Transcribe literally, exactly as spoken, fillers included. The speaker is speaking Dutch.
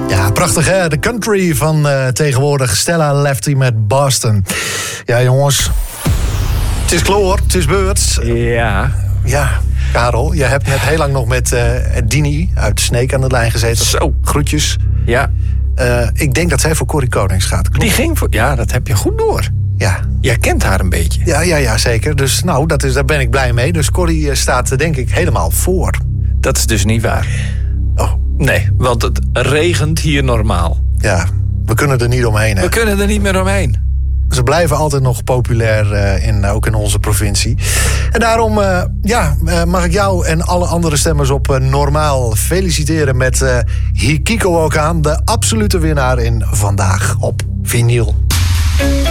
Ja, prachtig hè, de country van uh, tegenwoordig. Stella Lefty met Boston. Ja jongens, het is kloor, het is beurt. Ja. Ja, Karel, je hebt net heel lang nog met uh, Dini uit Sneek aan de lijn gezeten. Zo. Groetjes. Ja. Uh, ik denk dat zij voor Corrie Konings gaat. Klopt? Die ging voor... Ja, dat heb je goed door. Ja. Jij kent haar een beetje. Ja, ja, ja, zeker. Dus nou, dat is, daar ben ik blij mee. Dus Corrie staat denk ik helemaal voor. Dat is dus niet waar. Oh. Nee, want het regent hier normaal. Ja, we kunnen er niet omheen. Hè? We kunnen er niet meer omheen. Ze blijven altijd nog populair, uh, in, ook in onze provincie. En daarom uh, ja, uh, mag ik jou en alle andere stemmers op uh, Normaal feliciteren met uh, Hikiko ook aan, de absolute winnaar in Vandaag op Vinyl.